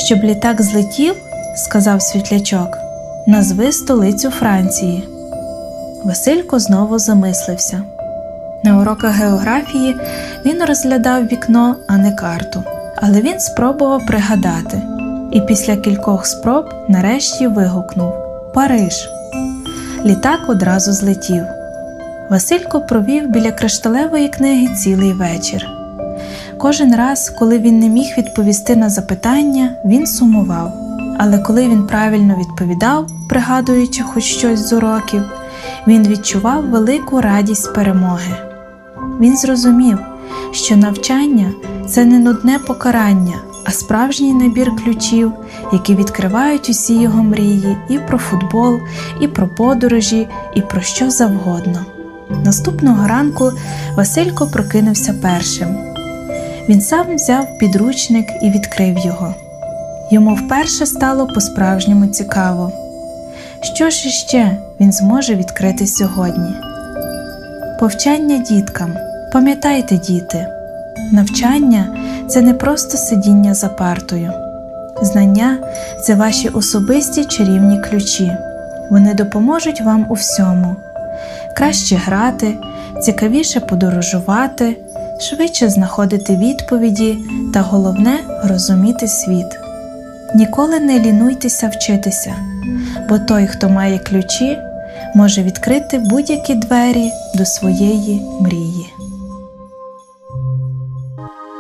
«Щоб літак злетів, – сказав світлячок, – назви столицю Франції». Василько знову замислився. На уроках географії він розглядав вікно, а не карту. Але він спробував пригадати. І після кількох спроб нарешті вигукнув «Париж». Літак одразу злетів. Василько провів біля кришталевої книги цілий вечір. Кожен раз, коли він не міг відповісти на запитання, він сумував. Але коли він правильно відповідав, пригадуючи хоч щось з уроків, він відчував велику радість перемоги. Він зрозумів, що навчання – це не нудне покарання, а справжній набір ключів, які відкривають усі його мрії і про футбол, і про подорожі, і про що завгодно. Наступного ранку Василько прокинувся першим. Він сам взяв підручник і відкрив його. Йому вперше стало по-справжньому цікаво. Що ж іще він зможе відкрити сьогодні? Повчання діткам. Пам'ятайте, діти, навчання – це не просто сидіння за партою. Знання – це ваші особисті чарівні ключі. Вони допоможуть вам у всьому. Краще грати, цікавіше подорожувати, швидше знаходити відповіді та, головне, розуміти світ. Ніколи не лінуйтеся вчитися, бо той, хто має ключі, може відкрити будь-які двері до своєї мрії.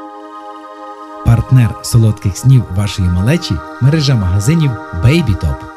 Партнер солодких снів вашої малечі – мережа магазинів Baby Top.